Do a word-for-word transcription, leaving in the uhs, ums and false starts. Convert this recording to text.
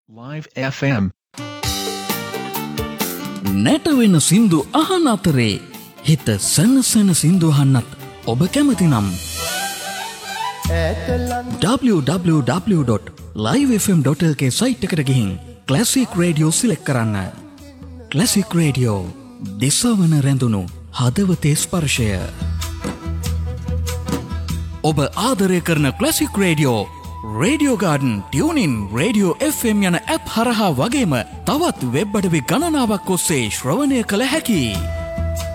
Live F M. නැටවෙන සින්දු අහන අතරේ හිත සනසන සින්දු අහන්නත් ඔබ කැමති නම් double-u double-u double-u dot live f m dot l k site එකට ගිහින් ක්ලාසික් රේඩියෝ සිලෙක්ට් කරන්න. ක්ලාසික් රේඩියෝ දිසවන රැඳුණු හදවතේ ස්පර්ශය. ඔබ ආදරය කරන classic radio radio garden, tuning, radio F M යන ඇප් හරහා වගේම තවත් වෙබ් අඩවි ගණනාවක් ඔස්සේ ශ්‍රවණය කළ හැකියි.